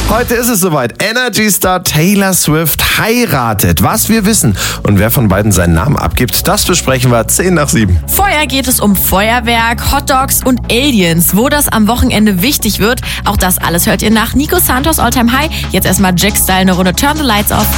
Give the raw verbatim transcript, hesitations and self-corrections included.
Heute ist es soweit. Energy-Star Taylor Swift heiratet. Was wir wissen und wer von beiden seinen Namen abgibt, das besprechen wir zehn nach sieben. Vorher geht es um Feuerwerk, Hotdogs und Aliens. Wo das am Wochenende wichtig wird, auch das alles hört ihr nach Nico Santos All Time High. Jetzt erstmal Jack Style eine Runde Turn the Lights Off.